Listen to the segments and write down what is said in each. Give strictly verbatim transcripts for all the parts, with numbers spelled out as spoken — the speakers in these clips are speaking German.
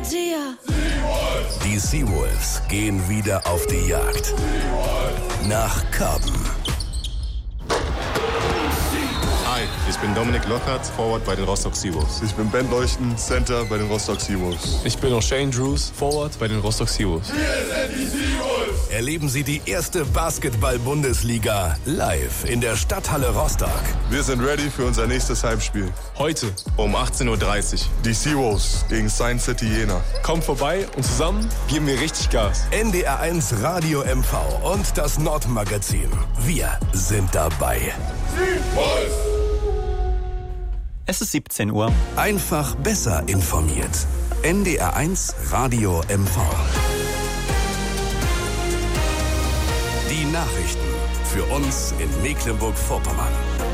Dia. Die Seawolves gehen wieder auf die Jagd. Nach Karben. Hi, ich bin Dominik Lockhart, Forward bei den Rostock Seawolves. Ich bin Ben Leuchten, Center bei den Rostock Seawolves. Ich bin auch Shane Drews, Forward bei den Rostock Seawolves. Wir sind die Seawolves. Erleben Sie die erste Basketball-Bundesliga live in der Stadthalle Rostock. Wir sind ready für unser nächstes Heimspiel. Heute um achtzehn Uhr dreißig. Die Seawolves gegen Science City Jena. Kommt vorbei und zusammen geben wir richtig Gas. N D R eins Radio M V und das Nordmagazin. Wir sind dabei. Seawolves! Es ist siebzehn Uhr. Einfach besser informiert. N D R eins Radio M V. Die Nachrichten für uns in Mecklenburg-Vorpommern.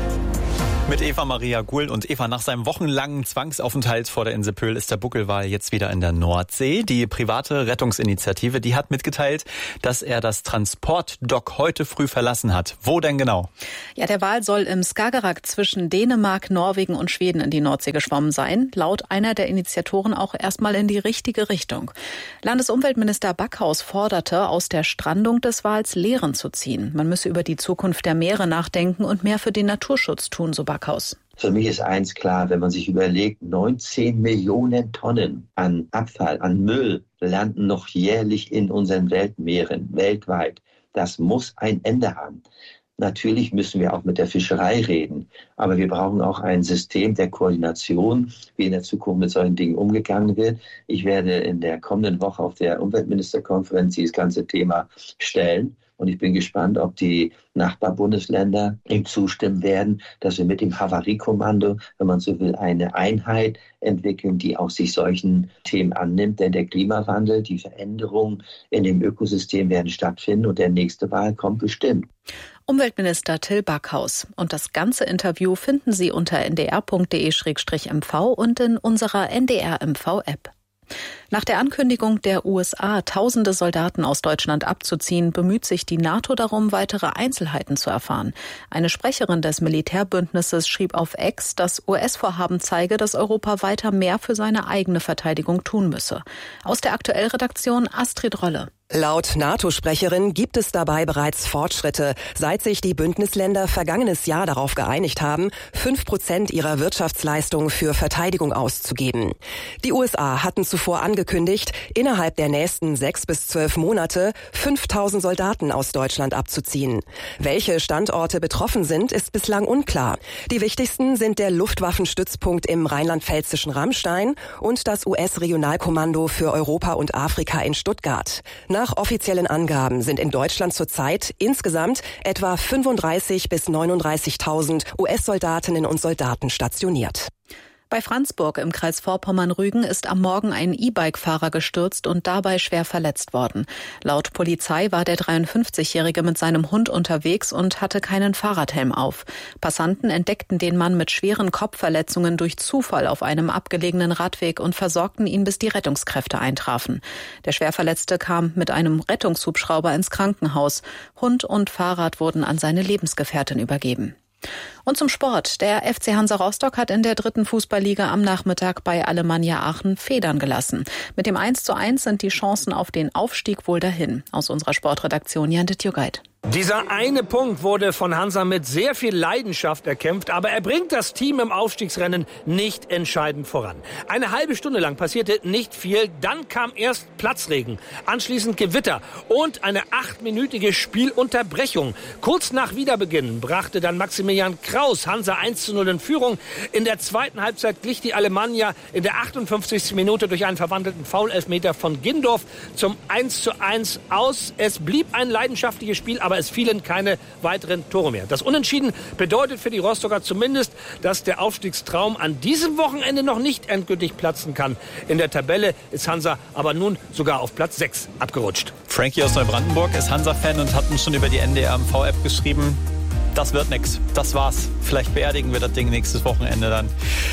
Mit Eva Maria Guhl. Und Eva, nach seinem wochenlangen Zwangsaufenthalt vor der Insel Pöhl ist der Buckelwal jetzt wieder in der Nordsee. Die private Rettungsinitiative, die hat mitgeteilt, dass er das Transportdock heute früh verlassen hat. Wo denn genau? Ja, der Wal soll im Skagerrak zwischen Dänemark, Norwegen und Schweden in die Nordsee geschwommen sein. Laut einer der Initiatoren auch erstmal in die richtige Richtung. Landesumweltminister Backhaus forderte, aus der Strandung des Wals Lehren zu ziehen. Man müsse über die Zukunft der Meere nachdenken und mehr für den Naturschutz tun, so Backhaus. Für mich ist eins klar, wenn man sich überlegt, neunzehn Millionen Tonnen an Abfall, an Müll landen noch jährlich in unseren Weltmeeren, weltweit. Das muss ein Ende haben. Natürlich müssen wir auch mit der Fischerei reden, aber wir brauchen auch ein System der Koordination, wie in der Zukunft mit solchen Dingen umgegangen wird. Ich werde in der kommenden Woche auf der Umweltministerkonferenz dieses ganze Thema stellen. Und ich bin gespannt, ob die Nachbarbundesländer ihm zustimmen werden, dass wir mit dem Havariekommando, wenn man so will, eine Einheit entwickeln, die auch sich solchen Themen annimmt. Denn der Klimawandel, die Veränderungen in dem Ökosystem werden stattfinden und der nächste Wahl kommt bestimmt. Umweltminister Till Backhaus. Und das ganze Interview finden Sie unter n d r punkt d e slash m v und in unserer N D R M V-App. Nach der Ankündigung der U S A, tausende Soldaten aus Deutschland abzuziehen, bemüht sich die NATO darum, weitere Einzelheiten zu erfahren. Eine Sprecherin des Militärbündnisses schrieb auf X, das U S-Vorhaben zeige, dass Europa weiter mehr für seine eigene Verteidigung tun müsse. Aus der Aktuell-Redaktion Astrid Rolle. Laut NATO-Sprecherin gibt es dabei bereits Fortschritte, seit sich die Bündnisländer vergangenes Jahr darauf geeinigt haben, fünf Prozent ihrer Wirtschaftsleistung für Verteidigung auszugeben. Die U S A hatten zuvor angekündigt, innerhalb der nächsten sechs bis zwölf Monate fünftausend Soldaten aus Deutschland abzuziehen. Welche Standorte betroffen sind, ist bislang unklar. Die wichtigsten sind der Luftwaffenstützpunkt im rheinland-pfälzischen Ramstein und das U S-Regionalkommando für Europa und Afrika in Stuttgart. Nach offiziellen Angaben sind in Deutschland zurzeit insgesamt etwa fünfunddreißigtausend bis neununddreißigtausend U S-Soldatinnen und Soldaten stationiert. Bei Franzburg im Kreis Vorpommern-Rügen ist am Morgen ein E-Bike-Fahrer gestürzt und dabei schwer verletzt worden. Laut Polizei war der dreiundfünfzigjährige mit seinem Hund unterwegs und hatte keinen Fahrradhelm auf. Passanten entdeckten den Mann mit schweren Kopfverletzungen durch Zufall auf einem abgelegenen Radweg und versorgten ihn, bis die Rettungskräfte eintrafen. Der Schwerverletzte kam mit einem Rettungshubschrauber ins Krankenhaus. Hund und Fahrrad wurden an seine Lebensgefährtin übergeben. Und zum Sport. Der F C Hansa Rostock hat in der dritten Fußballliga am Nachmittag bei Alemannia Aachen Federn gelassen. Mit dem eins zu eins sind die Chancen auf den Aufstieg wohl dahin. Aus unserer Sportredaktion Jan Dittjugeit. Dieser eine Punkt wurde von Hansa mit sehr viel Leidenschaft erkämpft, aber er bringt das Team im Aufstiegsrennen nicht entscheidend voran. Eine halbe Stunde lang passierte nicht viel, dann kam erst Platzregen, anschließend Gewitter und eine achtminütige Spielunterbrechung. Kurz nach Wiederbeginn brachte dann Maximilian Kraus Hansa eins zu null in Führung. In der zweiten Halbzeit glich die Alemannia in der achtundfünfzigsten Minute durch einen verwandelten Foul-Elfmeter von Gindorf zum eins zu eins aus. Es blieb ein leidenschaftliches Spiel, aber es fielen keine weiteren Tore mehr. Das Unentschieden bedeutet für die Rostocker zumindest, dass der Aufstiegstraum an diesem Wochenende noch nicht endgültig platzen kann. In der Tabelle ist Hansa aber nun sogar auf Platz sechs abgerutscht. Frankie aus Neubrandenburg ist Hansa-Fan und hat uns schon über die N D R M V-App geschrieben, das wird nix, das war's. Vielleicht beerdigen wir das Ding nächstes Wochenende dann.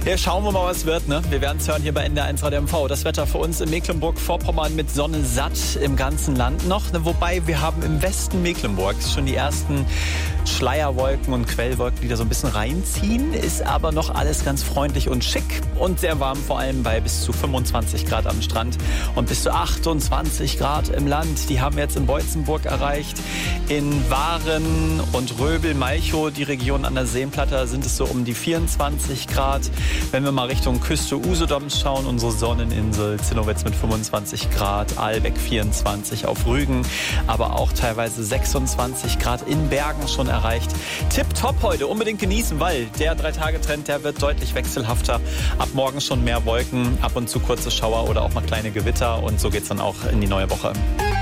Ja, schauen wir mal, was wird, ne? Wir werden es hören hier bei N D R eins Radio M V. Das Wetter für uns in Mecklenburg-Vorpommern mit Sonne satt im ganzen Land noch. Ne? Wobei wir haben im Westen Mecklenburgs schon die ersten Schleierwolken und Quellwolken, die da so ein bisschen reinziehen. Ist aber noch alles ganz freundlich und schick und sehr warm, vor allem bei bis zu fünfundzwanzig Grad am Strand und bis zu achtundzwanzig Grad im Land. Die haben wir jetzt in Beutzenburg erreicht. In Waren und Röbel, Malchow, die Region an der Seenplatte, sind es so um die vierundzwanzig Grad. Wenn wir mal Richtung Küste Usedoms schauen, unsere Sonneninsel Zinnowitz mit fünfundzwanzig Grad, Ahlbeck vierundzwanzig, auf Rügen, aber auch teilweise sechsundzwanzig Grad in Bergen schon erreicht. Tipptopp heute, unbedingt genießen, weil der Drei-Tage-Trend, der wird deutlich wechselhafter. Ab morgen schon mehr Wolken, ab und zu kurze Schauer oder auch mal kleine Gewitter und so geht's dann auch in die neue Woche.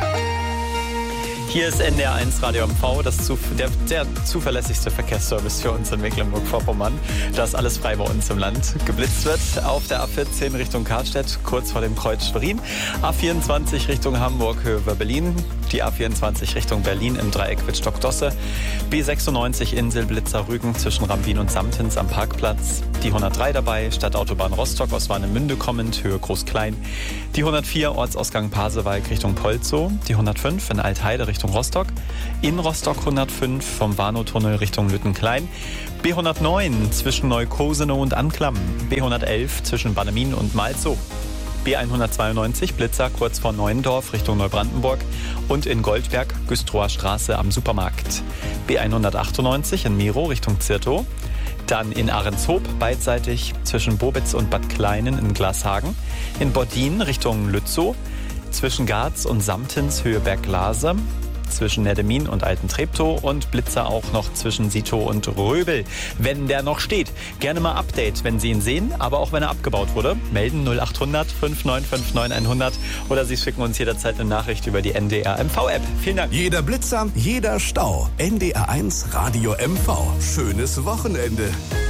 Hier ist N D R eins Radio M V, das zu, der, der zuverlässigste Verkehrsservice für uns in Mecklenburg-Vorpommern. Da ist alles frei bei uns im Land. Geblitzt wird auf der A vierzehn Richtung Karlstedt, kurz vor dem Kreuz Schwerin. A vierundzwanzig Richtung Hamburg, Höhe über Berlin. Die A vierundzwanzig Richtung Berlin im Dreieck Wittstock-Dosse. B sechsundneunzig Insel-Blitzer-Rügen zwischen Rambin und Samtens am Parkplatz. Die hundertdrei dabei, Stadtautobahn Rostock aus Warnemünde kommend, Höhe Groß-Klein. Die hundertvier Ortsausgang Pasewalk Richtung Polzow. Die hundertfünf in Altheide Richtung Rostock. In Rostock hundertfünf vom Warnow-Tunnel Richtung Lüttenklein. B hundertneun zwischen Neukosenow und Anklam. B hundertelf zwischen Bannemin und Malzow. B hundertzweiundneunzig Blitzer kurz vor Neuendorf Richtung Neubrandenburg und in Goldberg Güstrower Straße am Supermarkt. B hundertachtundneunzig in Miro Richtung Zirtow. Dann in Ahrenshoop beidseitig zwischen Bobitz und Bad Kleinen in Glashagen. In Bordin Richtung Lützow. Zwischen Garz und Samtens Höhe Berglase. Zwischen Nerdemin und Alten Treptow und Blitzer auch noch zwischen Sitow und Röbel. Wenn der noch steht, gerne mal Update, wenn Sie ihn sehen, aber auch wenn er abgebaut wurde. Melden null achthundert fünf neun fünf neun hundert oder Sie schicken uns jederzeit eine Nachricht über die N D R M V-App. Vielen Dank. Jeder Blitzer, jeder Stau. N D R eins Radio M V. Schönes Wochenende.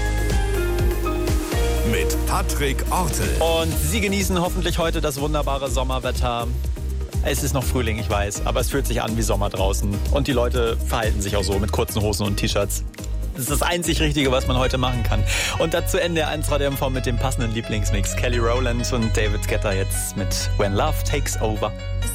Mit Patrick Ortel. Und Sie genießen hoffentlich heute das wunderbare Sommerwetter. Es ist noch Frühling, ich weiß, aber es fühlt sich an wie Sommer draußen. Und die Leute verhalten sich auch so mit kurzen Hosen und T-Shirts. Das ist das einzig Richtige, was man heute machen kann. Und dazu N D R eins Radio M V mit dem passenden Lieblingsmix. Kelly Rowland und David Guetta jetzt mit When Love Takes Over.